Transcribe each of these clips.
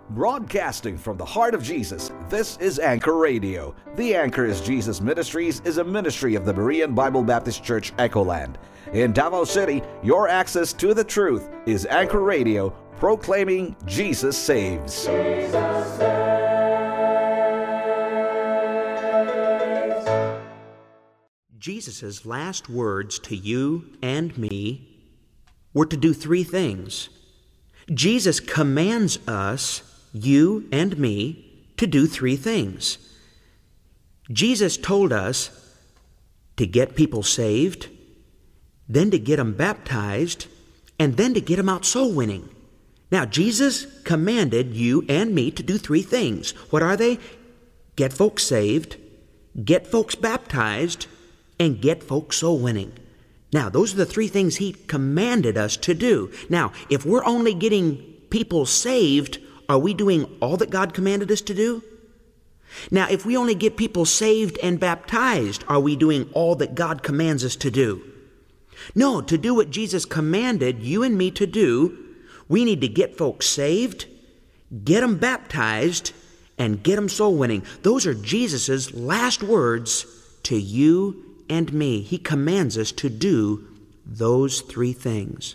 Broadcasting from the heart of Jesus, this is Anchor Radio. The Anchor is Jesus Ministries is a ministry of the Berean Bible Baptist Church, Echoland. In Davao City, your access to the truth is Anchor Radio, proclaiming Jesus saves. Jesus saves. Jesus' last words to you and me were to do three things. Jesus commands us, you and me, to do three things. Jesus told us to get people saved, then to get them baptized, and then to get them out soul winning. Now, Jesus commanded you and me to do three things. What are they? Get folks saved, get folks baptized, and get folks soul winning. Now, those are the three things He commanded us to do. Now, if we're only getting people saved, are we doing all that God commanded us to do? Now, if we only get people saved and baptized, are we doing all that God commands us to do? No, to do what Jesus commanded you and me to do, we need to get folks saved, get them baptized, and get them soul winning. Those are Jesus' last words to you and me. He commands us to do those three things.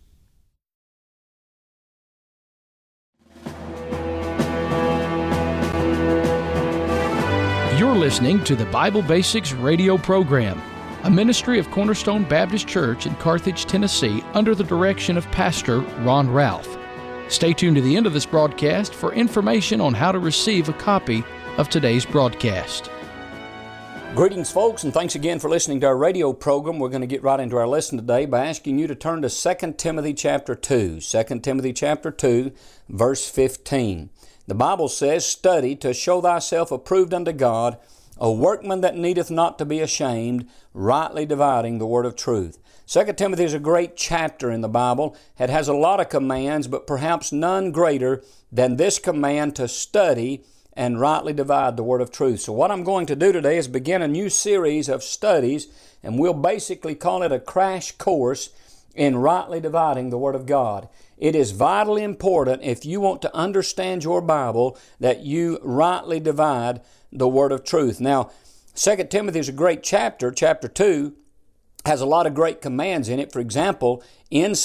You're listening to the Bible Basics radio program, a ministry of Cornerstone Baptist Church in Carthage, Tennessee, under the direction of Pastor Ron Ralph. Stay tuned to the end of this broadcast for information on how to receive a copy of today's broadcast. Greetings, folks, and thanks again for listening to our radio program. We're going to get right into our lesson today by asking you to turn to 2 Timothy chapter 2. 2 Timothy chapter 2, verse 15. The Bible says, "Study to show thyself approved unto God, a workman that needeth not to be ashamed, rightly dividing the word of truth." 2 Timothy is a great chapter in the Bible. It has a lot of commands, but perhaps none greater than this command to study and rightly divide the word of truth. So what I'm going to do today is begin a new series of studies, and we'll basically call it a crash course in rightly dividing the Word of God. It is vitally important, if you want to understand your Bible, that you rightly divide the Word of truth. Now, 2 Timothy is a great chapter. Chapter 2 has a lot of great commands in it. For example, in